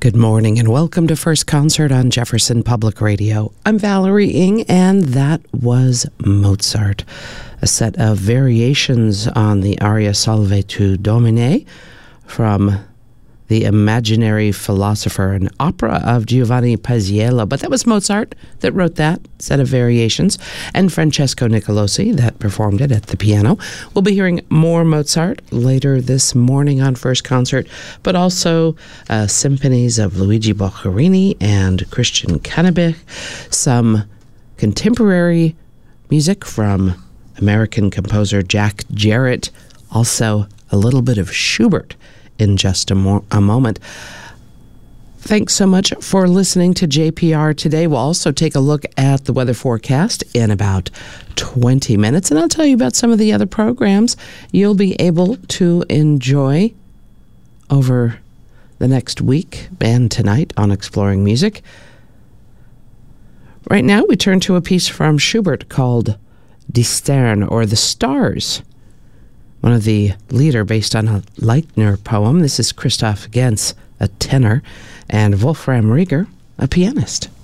Good morning and welcome to First Concert on Jefferson Public Radio. I'm Valerie Ng, and that was Mozart, a set of variations on the aria Salve tu Domine from The Imaginary Philosopher, an opera of Giovanni Paisiello. But that was Mozart that wrote that set of variations, and Francesco Nicolosi that performed it at the piano. We'll be hearing more Mozart later this morning on First Concert, but also symphonies of Luigi Boccherini and Christian Canebich, some contemporary music from American composer Jack Jarrett, also a little bit of Schubert in just a moment. Thanks so much for listening to JPR today. We'll also take a look at the weather forecast in about 20 minutes, and I'll tell you about some of the other programs you'll be able to enjoy over the next week and tonight on Exploring Music. Right now, we turn to a piece from Schubert called Die Sterne, or The Stars, one of the Lieder based on a Leitner poem. This is Christoph Gens, a tenor, and Wolfram Rieger, a pianist.